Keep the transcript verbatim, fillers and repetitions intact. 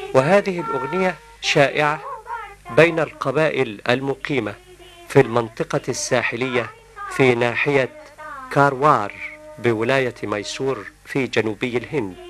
وهذه الأغنية شائعة بين القبائل المقيمة في المنطقة الساحلية في ناحية كاروار بولاية ميسور في جنوبي الهند.